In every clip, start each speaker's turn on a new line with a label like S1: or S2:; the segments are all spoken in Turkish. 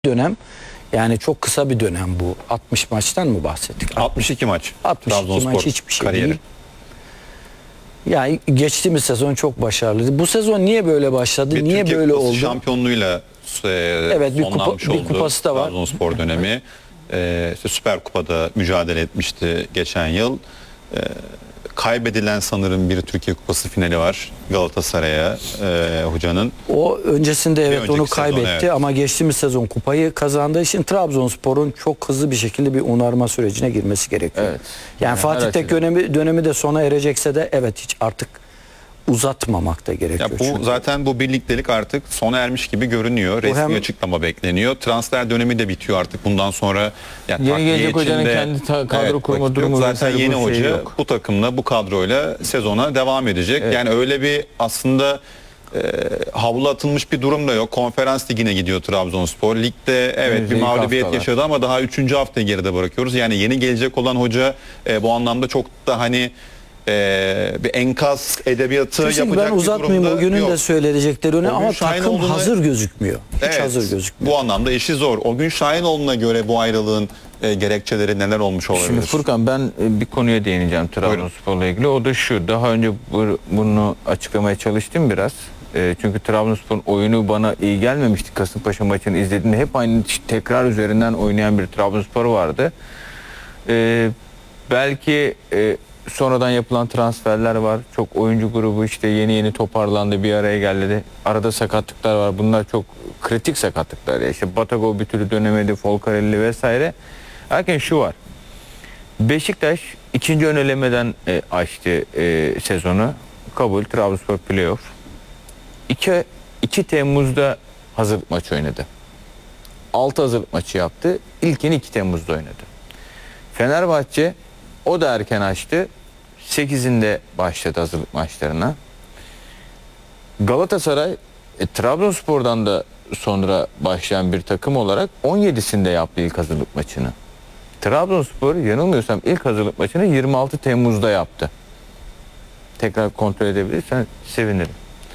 S1: dönem, yani çok kısa bir dönem bu. 60 maçtan mı bahsettik?
S2: 62 maç.
S1: 62 maç hiçbir şey
S2: kariyeri.
S1: değil. Yani geçtiğimiz sezon çok başarılıydı. Bu sezon niye böyle başladı?
S2: Ve
S1: niye
S2: Türkiye
S1: böyle
S2: Kupası
S1: oldu?
S2: şampiyonluğuyla
S1: Evet, bir kupası da var.
S2: Trabzonspor dönemi. İşte Süper Kupa'da mücadele etmişti geçen yıl. Kaybedilen sanırım bir Türkiye Kupası finali var Galatasaray'a hocanın.
S1: O öncesinde evet onu
S2: önceki sezon,
S1: kaybetti
S2: evet.
S1: ama geçtiğimiz sezon kupayı kazandığı için Trabzonspor'un çok hızlı bir şekilde bir onarma sürecine girmesi gerekiyor.
S3: Evet.
S1: Yani Fatih Tekke dönemi de sona erecekse de evet hiç artık uzatmamak da gerekiyor.
S2: Ya bu zaten bu birliktelik artık sona ermiş gibi görünüyor. Resmi açıklama bekleniyor. Transfer dönemi de bitiyor artık bundan sonra. Yani
S3: yeni gelecek hocanın kendi kadro kurma durumu
S2: zaten yeni hoca
S3: yok.
S2: bu takımla bu kadroyla sezona devam edecek.
S3: Evet.
S2: Yani öyle bir aslında havlu atılmış bir durum da yok. Konferans ligine gidiyor Trabzonspor. Ligde evet bir mağlubiyet yaşadı ama daha 3. haftayı geride bırakıyoruz. Yani yeni gelecek olan hoca bu anlamda çok da hani bir enkaz edebiyatı yapacak bir durumda yok.
S1: Ben uzatmayayım, o günün de söyleyecekleri öne ama takım
S2: Şahinoğlu'na
S1: hazır gözükmüyor. Hiç
S2: evet,
S1: hazır gözükmüyor.
S2: Bu anlamda işi zor. O gün Şahinoğlu'na göre bu ayrılığın gerekçeleri neler olmuş olabilir?
S3: Şimdi Furkan, ben bir konuya değineceğim Trabzonspor'la ilgili. O da şu: daha önce bunu açıklamaya çalıştım biraz. Çünkü Trabzonspor'un oyunu bana iyi gelmemişti. Kasımpaşa maçını izlediğimde hep aynı tekrar üzerinden oynayan bir Trabzonspor vardı. Belki sonradan yapılan transferler var. Çok oyuncu grubu işte yeni toparlandı, bir araya geldi. Arada sakatlıklar var. Bunlar çok kritik sakatlıklar. İşte Batagov bir türlü dönemedi, Folcarelli vesaire. Lakin şu var: Beşiktaş ikinci ön elemeden açtı sezonu. Kabul, Trabzonspor playoff. 2 Temmuz'da hazırlık maçı oynadı. 6 hazırlık maçı yaptı. İlkini 2 Temmuz'da oynadı. Fenerbahçe o da erken açtı. 8'inde başladı hazırlık maçlarına. Galatasaray Trabzonspor'dan da sonra başlayan bir takım olarak 17'sinde yaptı ilk hazırlık maçını. Trabzonspor yanılmıyorsam ilk hazırlık maçını 26 Temmuz'da yaptı. Tekrar kontrol edebilirsen sevinirim.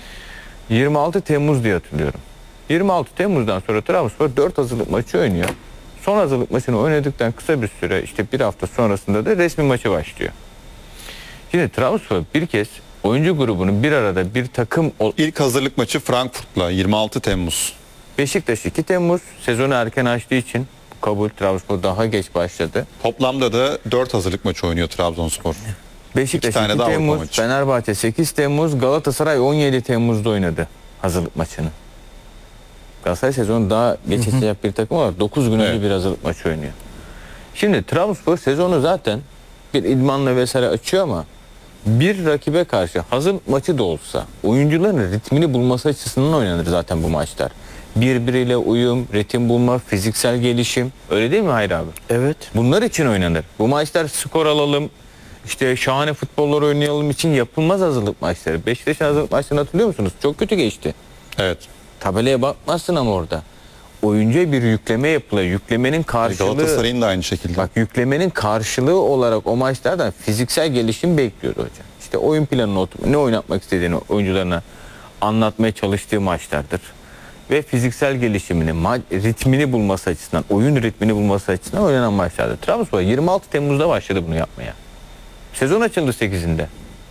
S3: 26 Temmuz diye hatırlıyorum. 26 Temmuz'dan sonra Trabzonspor 4 hazırlık maçı oynuyor. Son hazırlık maçını oynadıktan kısa bir süre, işte bir hafta sonrasında da resmi maçı başlıyor. Şimdi Trabzonspor bir kez oyuncu grubunu bir arada bir takım...
S2: İlk hazırlık maçı Frankfurt'la 26 Temmuz.
S3: Beşiktaş 2 Temmuz sezonu erken açtığı için kabul, Trabzonspor daha geç başladı.
S2: Toplamda da 4 hazırlık maçı oynuyor Trabzonspor.
S3: Beşiktaş 2 Temmuz, Fenerbahçe 8 Temmuz, Galatasaray 17 Temmuz'da oynadı hazırlık maçını. Galatasaray sezonu daha geçecek bir takım olarak 9 gün önce bir hazırlık maçı oynuyor. Şimdi Trabzonspor sezonu zaten bir idmanla vesaire açıyor ama bir rakibe karşı hazırlık maçı da olsa oyuncuların ritmini bulması açısından oynanır zaten bu maçlar. Birbiriyle uyum, ritim bulma, fiziksel gelişim. Öyle değil mi Hayri abi?
S1: Evet.
S3: Bunlar için oynanır. Bu maçlar skor alalım, İşte şahane futbollar oynayalım için yapılmaz hazırlık maçları. Beşiktaş'ın hazırlık maçlarını hatırlıyor musunuz? Çok kötü geçti.
S2: Evet.
S3: Tabelaya bakmazsın ama orada oyuncuya bir yükleme yapılıyor. Yüklemenin karşılığı...
S2: Galatasaray'ın da aynı şekilde.
S3: Bak, yüklemenin karşılığı olarak o maçlardan fiziksel gelişim bekliyordu hocam. İşte oyun planını, ne oynatmak istediğini oyuncularına anlatmaya çalıştığı maçlardır. Ve fiziksel gelişimini, ritmini bulması açısından, oyun ritmini bulması açısından oynanan maçlardır. Trabzonspor 26 Temmuz'da başladı bunu yapmaya. Sezon açıldı 8'inde.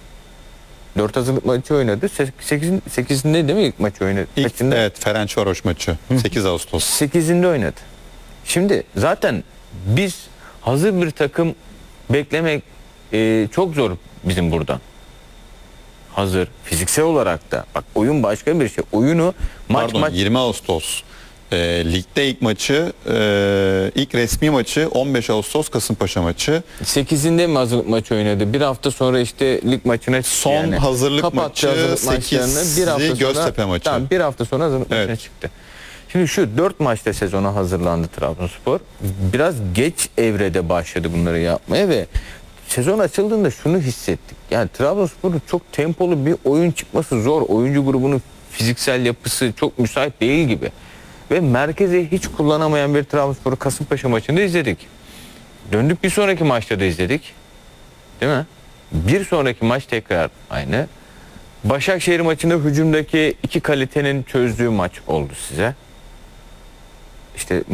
S3: 4 hazırlık maçı oynadı. 8'inde değil mi ilk maçı oynadı?
S2: Evet, Ferencvaros maçı. 8 Ağustos.
S3: 8'inde oynadı. Şimdi zaten biz hazır bir takım beklemek çok zor bizim buradan. Hazır, fiziksel olarak da. Bak, oyun başka bir şey. Oyunu maç
S2: 20 Ağustos. Ligde ilk maçı, ilk resmi maçı 15 Ağustos Kasımpaşa maçı.
S3: 8'inde mi hazırlık maçı oynadı? Bir hafta sonra işte lig maçına çıktı.
S2: Son hazırlık maçı 8'de Göztepe maçı.
S3: Tamam, bir hafta sonra hazırlık maçına çıktı. Şimdi şu 4 maçta sezona hazırlandı Trabzonspor. Biraz geç evrede başladı bunları yapmaya ve sezon açıldığında şunu hissettik. Yani Trabzonspor'un çok tempolu bir oyun çıkması zor. Oyuncu grubunun fiziksel yapısı çok müsait değil gibi. Ve merkezi hiç kullanamayan bir Trabzonspor'u Kasımpaşa maçında izledik. Döndük bir sonraki maçta da izledik. Değil mi? Bir sonraki maç tekrar aynı. Başakşehir maçında hücumdaki iki kalitenin çözdüğü maç oldu size. işte